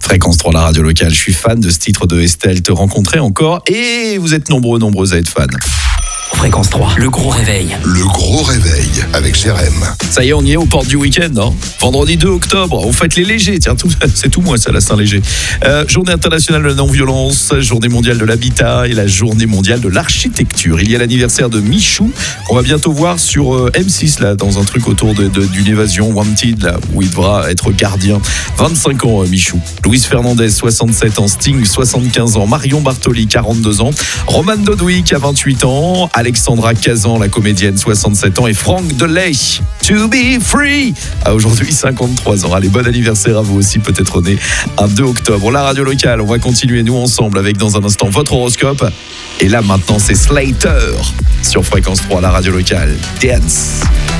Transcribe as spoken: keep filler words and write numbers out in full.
Fréquence trois, la radio locale. Je suis fan de ce titre de Estelle, Te rencontrer encore. Et vous êtes nombreux, nombreuses à être fans. Fréquence trois, le gros réveil. Le gros réveil avec Jérém. Ça y est, on y est aux portes du week-end, hein. Vendredi deux octobre, on fête les légers. Tiens, tout, c'est tout moi ça, la Saint-Léger. Euh, journée internationale de la non-violence, journée mondiale de l'habitat et la journée mondiale de l'architecture. Il y a l'anniversaire de Michou, qu'on va bientôt voir sur euh, M six, là, dans un truc autour de, de, d'une évasion Wanted, là, où il devra être gardien. vingt-cinq ans, euh, Michou. Louise Fernandez, soixante-sept ans. Sting, soixante-quinze ans. Marion Bartoli, quarante-deux ans. Roman Dodwick, à vingt-huit ans. Alexandra Kazan, la comédienne, soixante-sept ans, et Franck Delay, To Be Free, a aujourd'hui cinquante-trois ans. Allez, bon anniversaire à vous aussi, peut-être né un deux octobre. La radio locale, on va continuer nous ensemble avec dans un instant votre horoscope. Et là maintenant c'est Slater sur Fréquence trois, la radio locale. Dance.